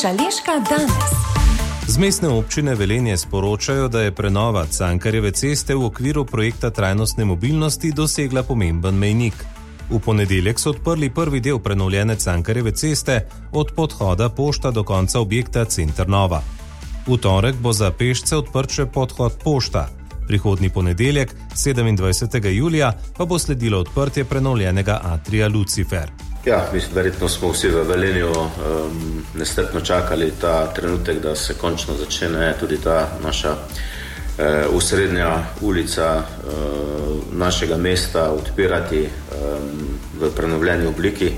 Šaleška danes. Z mestne občine Velenje sporočajo, da je prenova Cankarjeve ceste v okviru projekta trajnostne mobilnosti dosegla pomemben mejnik. V ponedeljek so odprli prvi del prenovljene Cankarjeve ceste od podhoda Pošta do konca objekta Center Nova. V torek bo za pešce odprt še podhod Pošta. Prihodnji ponedeljek, 27. julija, pa bo sledilo odprtje prenovljenega atrija Lucifer. Ja, mislim, verjetno smo vsi v Velenju nestrpno čakali ta trenutek, da se končno začne tudi ta naša osrednja ulica našega mesta odpirati v prenovljeni obliki,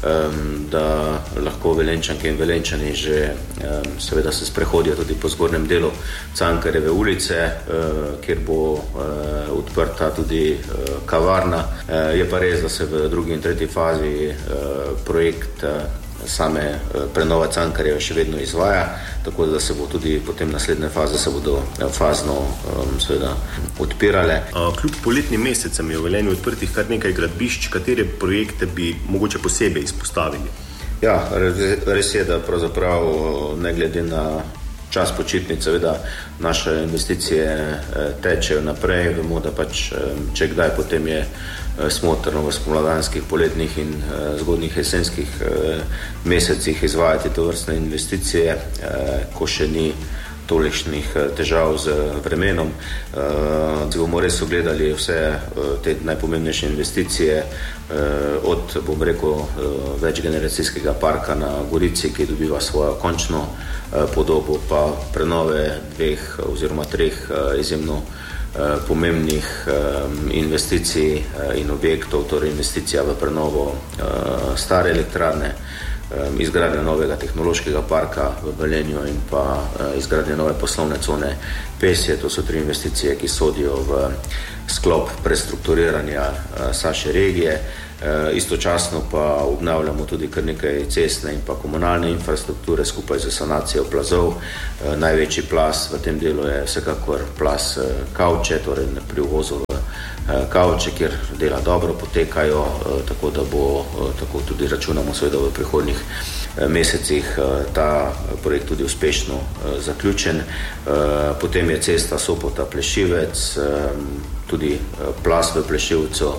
da lahko Velenjčanke in Velenjčani že seveda se sprehodijo tudi po zgornjem delu Cankarjeve ulice, kjer bo odprta tudi kavarna. Je pa res, da se v drugi in tretji fazi projekt same prenova Cankarjeve še vedno izvaja, tako da se bo tudi potem naslednje faze se bodo fazno seveda odpirale. Kljub poletnim mesecem je v Velenju odprtih kar nekaj gradbišč, katere projekte bi mogoče posebej izpostavili? Ja, res je, da pravzaprav ne glede na čas počitnic, seveda naše investicije tečejo naprej. Vemo, da pač če kdaj potem je smotrno v spomladanskih, poletnih in zgodnjih jesenskih mesecih izvajati tovrstne investicije, ko še ni tolikšnih težav z vremenom. Bomo res ogledali vse te najpomembnejše investicije od, bom rekel, večgeneracijskega parka na Gorici, ki dobiva svojo končno podobo, pa prenove 2 oziroma 3 izjemno pomembnih investicij in objektov, torej investicija v prenovo stare elektrarne, izgradnja novega tehnološkega parka v Velenju in pa izgradnja nove poslovne cone Pesje. To so 3 investicije, ki sodijo v sklop prestrukturiranja naše regije. Istočasno pa obnavljamo tudi kar nekaj cestne in pa komunalne infrastrukture skupaj z sanacijo plazov. Največji plaz v tem delu je vsekakor plaz Kavče, torej pri uvozu v Kavče, kjer dela dobro potekajo, tako da bo, tako tudi računamo seveda v prihodnjih mesecih, ta projekt tudi uspešno zaključen. Potem je cesta Sopota-Plešivec, tudi plaz v Plešivcu.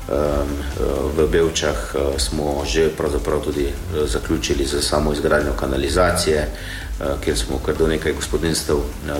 V Bevčah smo že pravzaprav tudi zaključili za samo izgradnjo kanalizacije, kjer smo kar do nekaj gospodinstv